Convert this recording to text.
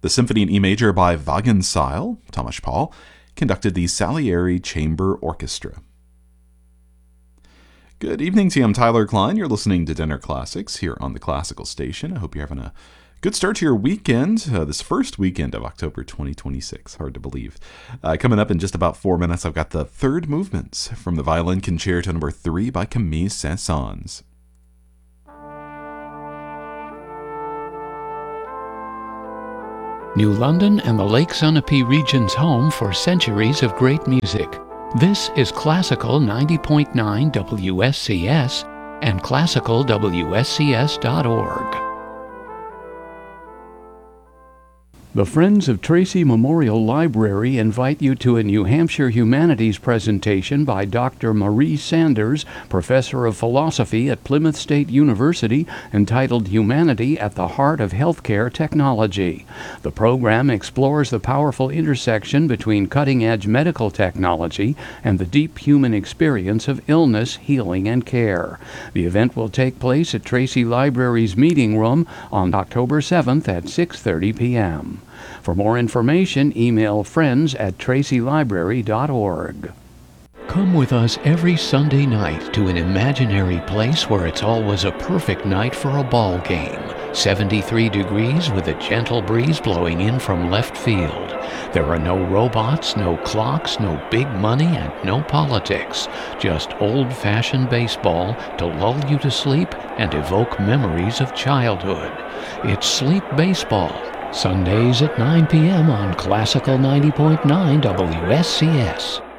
The Symphony in E major by Wagenseil, Tomasz Paul, conducted the Salieri Chamber Orchestra. Good evening to you. I'm Tyler Klein. You're listening to Dinner Classics here on the Classical Station. I hope you're having a good start to your weekend, this first weekend of October 2026. Hard to believe. Coming up in just about 4 minutes, I've got the third movement from the Violin Concerto No. 3 by Camille Saint-Saëns. New London and the Lake Sunapee region's home for centuries of great music. This is Classical 90.9 WSCS and classicalwscs.org. The Friends of Tracy Memorial Library invite you to a New Hampshire Humanities presentation by Dr. Marie Sanders, Professor of Philosophy at Plymouth State University, entitled Humanity at the Heart of Healthcare Technology. The program explores the powerful intersection between cutting-edge medical technology and the deep human experience of illness, healing, and care. The event will take place at Tracy Library's meeting room on October 7th at 6:30 p.m. For more information, email friends@tracylibrary.org. Come with us every Sunday night to an imaginary place where it's always a perfect night for a ball game. 73 degrees with a gentle breeze blowing in from left field. There are no robots, no clocks, no big money, and no politics. Just old-fashioned baseball to lull you to sleep and evoke memories of childhood. It's Sleep Baseball. Sundays at 9 p.m. on Classical 90.9 WSCS.